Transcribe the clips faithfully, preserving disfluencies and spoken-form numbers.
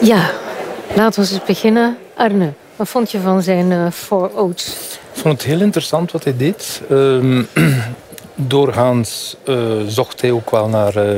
Ja, laten we eens beginnen. Arne, wat vond je van zijn uh, Four Oats? Ik vond het heel interessant wat hij deed. Uh, doorgaans uh, zocht hij ook wel naar uh,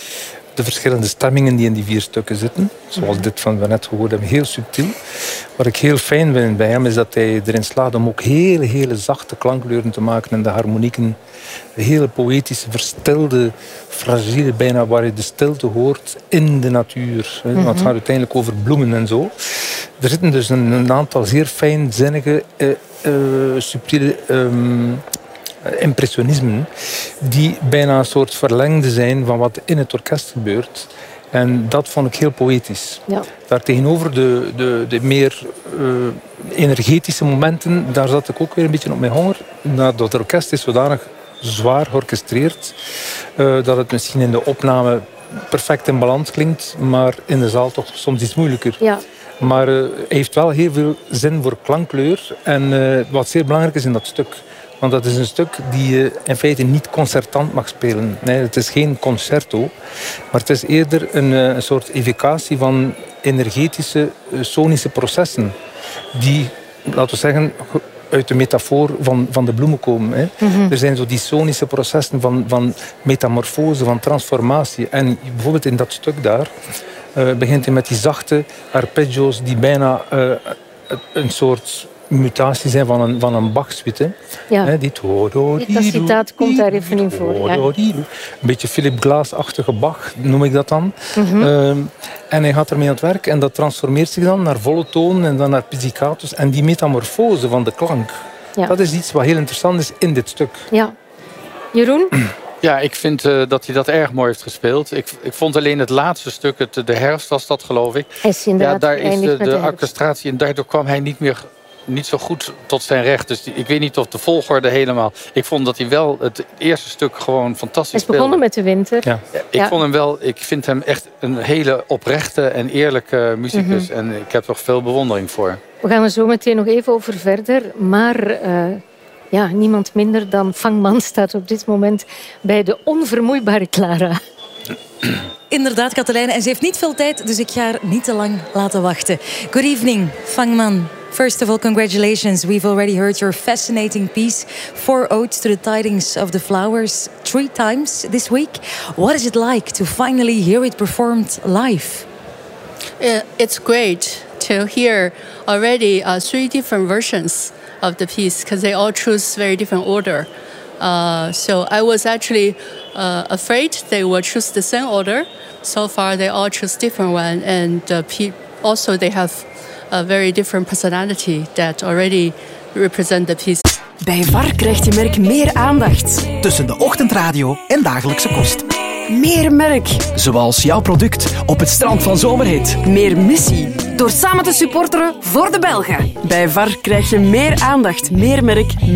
de verschillende stemmingen die in die vier stukken zitten. Zoals dit van we net gehoord hebben, heel subtiel. Wat ik heel fijn vind bij hem is dat hij erin slaat om ook hele, hele zachte klankkleuren te maken en de harmonieken. Hele poëtische, verstilde, fragiele, bijna waar je de stilte hoort in de natuur. Mm-hmm. Want het gaat uiteindelijk over bloemen en zo. Er zitten dus een, een aantal zeer fijnzinnige, uh, uh, subtiele um, impressionismen die bijna een soort verlengde zijn van wat in het orkest gebeurt. En dat vond ik heel poëtisch. Ja. Daartegenover de, de, de meer uh, energetische momenten, daar zat ik ook weer een beetje op mijn honger. Dat het orkest is zodanig zwaar georchestreerd uh, dat het misschien in de opname perfect in balans klinkt, maar in de zaal toch soms iets moeilijker. Ja. Maar uh, hij heeft wel heel veel zin voor klankkleur. En uh, wat zeer belangrijk is in dat stuk. Want dat is een stuk die je in feite niet concertant mag spelen. Nee, het is geen concerto. Maar het is eerder een, een soort evocatie van energetische, sonische processen. Die, laten we zeggen, uit de metafoor van, van de bloemen komen. Hè. Mm-hmm. Er zijn zo die sonische processen van, van metamorfose, van transformatie. En bijvoorbeeld in dat stuk daar uh, begint hij met die zachte arpeggios die bijna uh, een soort mutatie zijn van een, van een Bach-suite. Ja. He, die dat citaat komt daar even in voor. Ja. Een beetje Philip Glass-achtige Bach, noem ik dat dan. Mm-hmm. Uh, en hij gaat ermee aan het werk en dat transformeert zich dan naar volle toon en dan naar pizzicatos. En die metamorfose van de klank, ja. dat is iets wat heel interessant is in dit stuk. Ja. Jeroen? Ja, ik vind uh, dat hij dat erg mooi heeft gespeeld. Ik, ik vond alleen het laatste stuk, het, de herfst was dat geloof ik. Is ja, daar is de, de, de orchestratie en daardoor kwam hij niet meer... niet zo goed tot zijn recht. Dus die, ik weet niet of de volgorde helemaal... Ik vond dat hij wel het eerste stuk gewoon fantastisch speelde. Hij is begonnen met de winter. Ja. Ja, ik ja. vond hem wel... Ik vind hem echt een hele oprechte en eerlijke muzikus. Mm-hmm. En ik heb er veel bewondering voor. We gaan er zo meteen nog even over verder. Maar uh, ja, niemand minder dan Fang Man staat op dit moment bij de onvermoeibare Clara. Inderdaad, Katelijne. En ze heeft niet veel tijd, dus ik ga haar niet te lang laten wachten. Good evening, Fang Man. First of all, congratulations. We've already heard your fascinating piece, Four Odes to the Tidings of the Flowers, three times this week. What is it like to finally hear it performed live? Uh, it's great to hear already uh, three different versions of the piece because they all choose very different order. Uh, so I was actually uh, afraid they would choose the same order. So far, they all choose different one, and uh, pe- also they have a very different personality that already represent the piece. Bij V A R krijgt je merk meer aandacht. Tussen de ochtendradio en dagelijkse kost. Meer merk. Zoals jouw product op het strand van Zomerhit. Meer missie. Door samen te supporteren voor de Belgen. Bij V A R krijg je meer aandacht, meer merk,